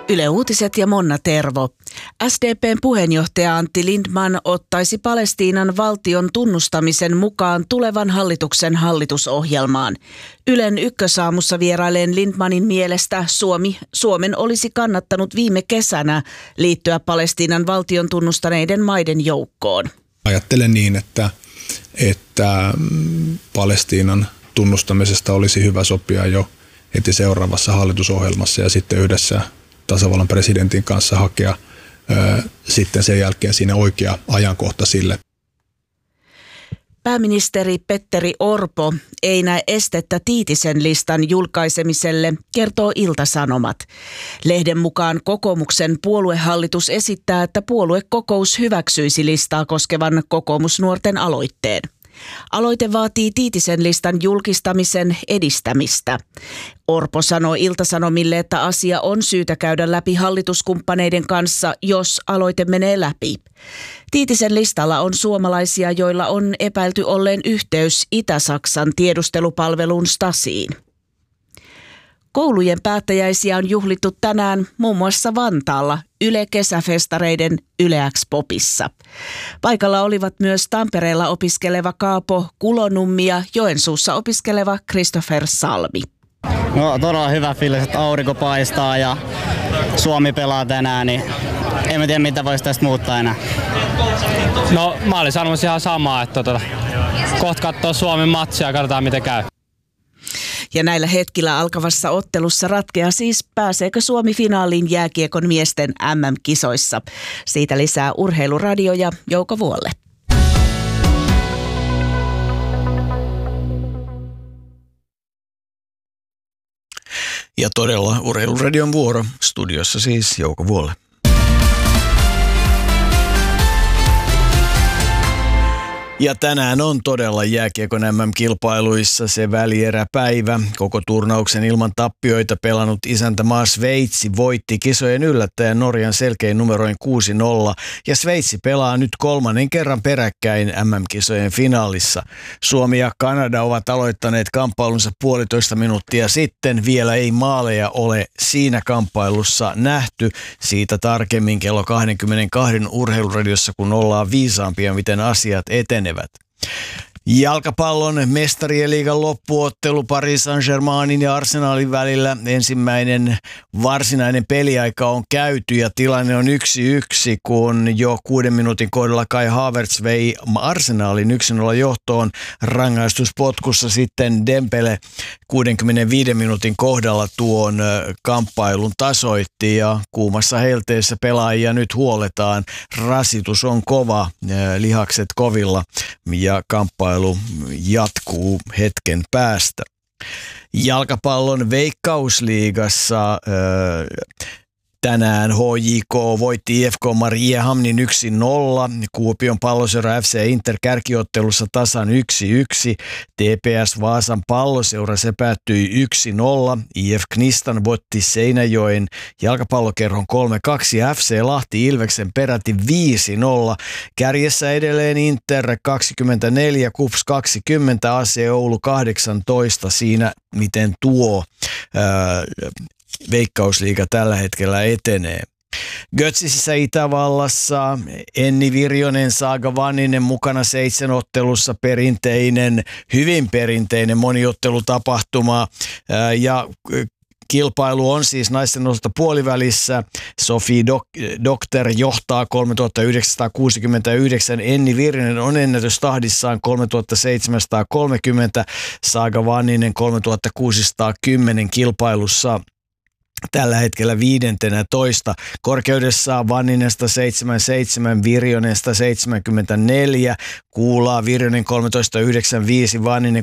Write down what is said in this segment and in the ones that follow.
Yle Uutiset ja Monna Tervo. SDP:n puheenjohtaja Antti Lindtman ottaisi Palestiinan valtion tunnustamisen mukaan tulevan hallituksen hallitusohjelmaan. Ylen Ykkösaamussa vieraileen Lindtmanin mielestä Suomen olisi kannattanut viime kesänä liittyä Palestiinan valtion tunnustaneiden maiden joukkoon. Ajattelen niin, että Palestiinan tunnustamisesta olisi hyvä sopia jo heti seuraavassa hallitusohjelmassa ja sitten yhdessä tasavallan presidentin kanssa hakea sitten sen jälkeen siinä oikea ajankohta sille. Pääministeri Petteri Orpo ei näe estettä Tiitisen listan julkaisemiselle, kertoo Ilta-Sanomat. Lehden mukaan kokoomuksen puoluehallitus esittää, että puoluekokous hyväksyisi listaa koskevan kokoomusnuorten aloitteen. Aloite vaatii Tiitisen listan julkistamisen edistämistä. Orpo sanoi Ilta-Sanomille, että asia on syytä käydä läpi hallituskumppaneiden kanssa, jos aloite menee läpi. Tiitisen listalla on suomalaisia, joilla on epäilty olleen yhteys Itä-Saksan tiedustelupalveluun Stasiin. Koulujen päättäjäisiä on juhlittu tänään muun muassa Vantaalla Yle-kesäfestareiden Yle X-popissa. Paikalla olivat myös Tampereella opiskeleva Kaapo Kulonummi ja Joensuussa opiskeleva Christopher Salmi. No, todella hyvä fiilis, että aurinko paistaa ja Suomi pelaa tänään, niin en tiedä mitä voisi tästä muuttaa enää. No mä olin sanomassa ihan samaa, että kohta katsoo Suomen matsia ja katsotaan miten käy. Ja näillä hetkillä alkavassa ottelussa ratkeaa siis, pääseekö Suomi finaaliin jääkiekon miesten MM-kisoissa. Siitä lisää Urheiluradio ja Jouko Vuolle. Ja todella Urheiluradion vuoro. Studiossa siis Jouko Vuolle. Ja tänään on todella jääkiekon MM-kilpailuissa se välieräpäivä. Koko turnauksen ilman tappioita pelannut isäntämaa Sveitsi voitti kisojen yllättäjän Norjan selkein numeroin 6-0. Ja Sveitsi pelaa nyt kolmannen kerran peräkkäin MM-kisojen finaalissa. Suomi ja Kanada ovat aloittaneet kamppailunsa 1,5 minuuttia sitten. Vielä ei maaleja ole siinä kamppailussa nähty. Siitä tarkemmin kello 22 Urheiluradiossa, kun ollaan viisaampia, miten asiat etenevät. Jalkapallon mestarien liigan loppuottelu Paris Saint-Germainin ja Arsenalin välillä. Ensimmäinen varsinainen peliaika on käyty ja tilanne on 1-1, kun jo 6 minuutin kohdalla Kai Havertz vei Arsenalin 1-0 johtoon. Rangaistuspotkussa sitten Dembele 65 minuutin kohdalla tuon kamppailun tasoitti ja kuumassa helteessä pelaajia nyt huoletaan. Rasitus on kova, lihakset kovilla ja kamppailu jatkuu hetken päästä. Jalkapallon Veikkausliigassa tänään HJK voitti IFK Mariehamnin 1-0. Kuopion Palloseura FC Inter kärkiottelussa tasan 1-1. TPS Vaasan Palloseura se päättyi 1-0. IF Knistan voitti Seinäjoen jalkapallokerhon 3-2. FC Lahti Ilveksen peräti 5-0. Kärjessä edelleen Inter 24, KuPS 20, AC Oulu 18. Siinä miten tuo Veikkausliiga tällä hetkellä etenee. Götzisissä Itävallassa Enni Virjonen, Saaga Vanninen mukana 7 ottelussa, hyvin perinteinen moniottelutapahtuma ja kilpailu on siis naisten osalta puolivälissä. Sophie Dokter johtaa 3969. Enni Virjonen on ennätystahdissaan 3730. Saaga Vanninen 3610 kilpailussa. Tällä hetkellä 15. Korkeudessaan Vanninesta 77, Virjonesta 74, Kuulaa Virjonen 13.95, Vanninen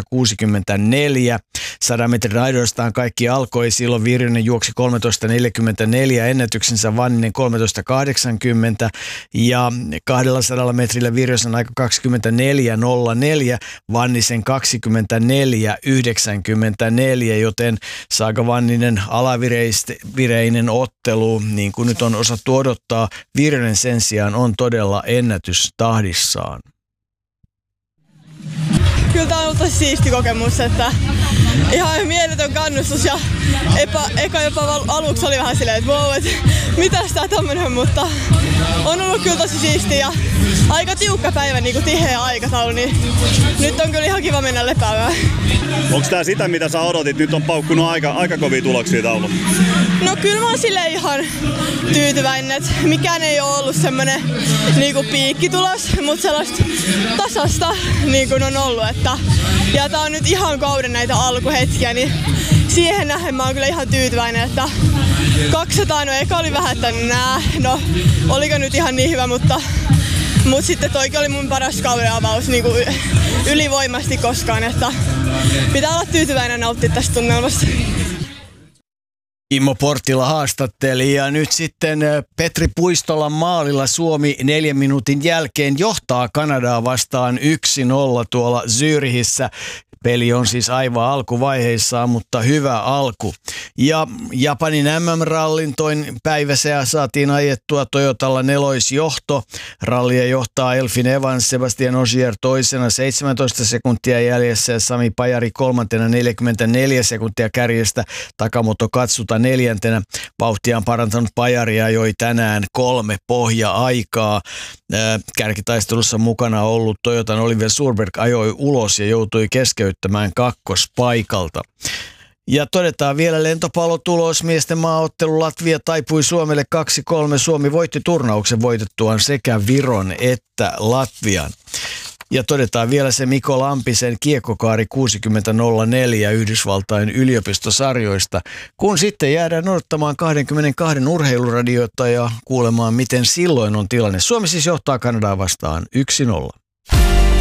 13.64. 100 metrin aidoistaan kaikki alkoi, silloin Virjonen juoksi 13.44, ennätyksensä Vanninen 13.80 ja 200 metrillä Virjosen aika 24.04, Vannisen 24.94, joten Saaga Vanninen alavireinen ottelu, niin kuin nyt on osattu odottaa. Virjonen sen sijaan on todella ennätystahdissaan. Kyllä tämä on tosi siisti kokemus, että ihan mieletön kannustus ja eka jopa aluksi oli vähän silleen, että wow, että mitäs tää tämmönen, mutta on ollut kyllä tosi siistiä ja aika tiukka päivä, niin kuin tiheä aikataulu, niin nyt on kyllä ihan kiva mennä lepäämään. Onko tää sitä, mitä sä odotit? Nyt on paukkunut aika kovia tuloksia taululla. No kyllä mä oon silleen ihan tyytyväinen, että mikään ei ole ollut semmonen niinku piikkitulos, mutta sellaista tasasta niin kuin on ollut. Ja tää on nyt ihan kauden näitä alkuhetkiä, niin siihen nähden mä oon kyllä ihan tyytyväinen, että 200, no eka oli vähän, että no oliko nyt ihan niin hyvä, mutta sitten toikin oli mun paras kauden avaus niin kuin ylivoimasti koskaan, että pitää olla tyytyväinen ja nauttia tästä tunnelmasta. Immo Porttila haastatteli ja nyt sitten Petri Puistolan maalilla Suomi 4 minuutin jälkeen johtaa Kanadaa vastaan 1-0 tuolla Zürichissä. Peli on siis aivan alkuvaiheissaan, mutta hyvä alku. Ja Japanin MM-rallin toinen päiväsää saatiin ajettua Toyotalla 4. johto. Rallia johtaa Elfyn Evans, Sebastian Ogier toisena 17 sekuntia jäljessä ja Sami Pajari kolmantena 44 sekuntia kärjestä. Takamoto Katsuta 4. Vauhtia on parantanut Pajari ja joi tänään 3 pohja-aikaa. Kärkitaistelussa mukana ollut Toyotan Oliver Surberg ajoi ulos ja joutui keskeyttämään kakkospaikalta. Ja todetaan vielä lentopallotulos. Miesten maaottelu Latvia taipui Suomelle 2-3. Suomi voitti turnauksen voitettuaan sekä Viron että Latvian. Ja todetaan vielä se Mikko Lampisen kiekkokaari 60.04 Yhdysvaltain yliopistosarjoista, kun sitten jäädään odottamaan 22 urheiluradiota ja kuulemaan, miten silloin on tilanne. Suomi siis johtaa Kanadaa vastaan 1-0.